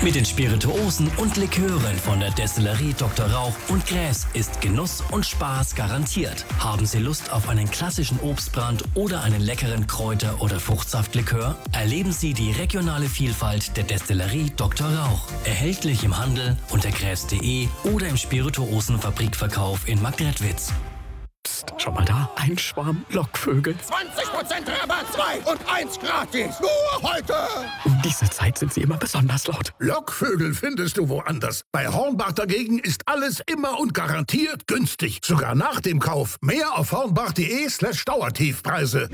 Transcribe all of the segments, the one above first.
Mit den Spirituosen und Likören von der Destillerie Dr. Rauch und Gräs ist Genuss und Spaß garantiert. Haben Sie Lust auf einen klassischen Obstbrand oder einen leckeren Kräuter- oder Fruchtsaftlikör? Erleben Sie die regionale Vielfalt der Destillerie Dr. Rauch. Erhältlich im Handel unter gräs.de oder im Spirituosenfabrikverkauf in Marktredwitz. Psst, schau mal da, ein Schwarm Lockvögel. 20% Rabatt, 2 und 1 gratis. Nur heute. Um diese Zeit sind sie immer besonders laut. Lockvögel findest du woanders. Bei Hornbach dagegen ist alles immer und garantiert günstig. Sogar nach dem Kauf. Mehr auf hornbach.de/Dauertiefpreise.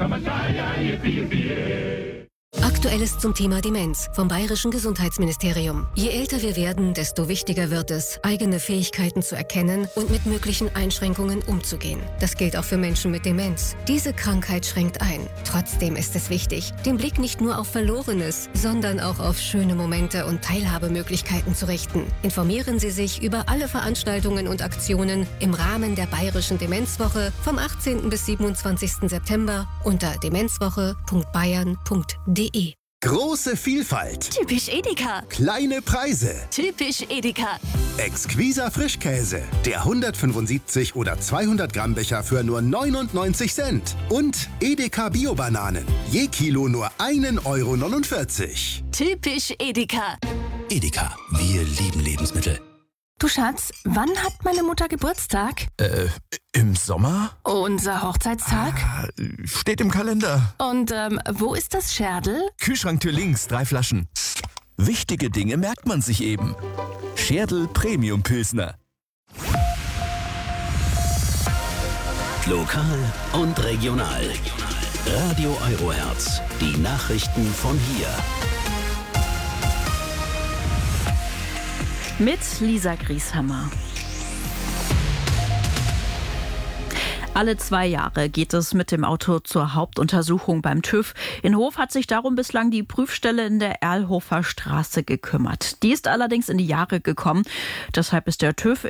Aktuelles zum Thema Demenz vom Bayerischen Gesundheitsministerium. Je älter wir werden, desto wichtiger wird es, eigene Fähigkeiten zu erkennen und mit möglichen Einschränkungen umzugehen. Das gilt auch für Menschen mit Demenz. Diese Krankheit schränkt ein. Trotzdem ist es wichtig, den Blick nicht nur auf Verlorenes, sondern auch auf schöne Momente und Teilhabemöglichkeiten zu richten. Informieren Sie sich über alle Veranstaltungen und Aktionen im Rahmen der Bayerischen Demenzwoche vom 18. bis 27. September unter demenzwoche.bayern.de. Große Vielfalt. Typisch Edeka. Kleine Preise. Typisch Edeka. Exquiser Frischkäse. Der 175 oder 200 Gramm Becher für nur 99 Cent. Und Edeka Bio-Bananen. Je Kilo nur 1,49 €. Typisch Edeka. Edeka, wir lieben Lebensmittel. Du Schatz, wann hat meine Mutter Geburtstag? Im Sommer? Unser Hochzeitstag? Steht im Kalender. Und wo ist das Scherdel? Kühlschranktür links, 3 Flaschen. Wichtige Dinge merkt man sich eben. Scherdel Premium Pilsner. Lokal und regional. Radio Eurohertz. Die Nachrichten von hier. Mit Lisa Grieshammer. Alle 2 Jahre geht es mit dem Auto zur Hauptuntersuchung beim TÜV. In Hof hat sich darum bislang die Prüfstelle in der Erlhofer Straße gekümmert. Die ist allerdings in die Jahre gekommen. Deshalb ist der TÜV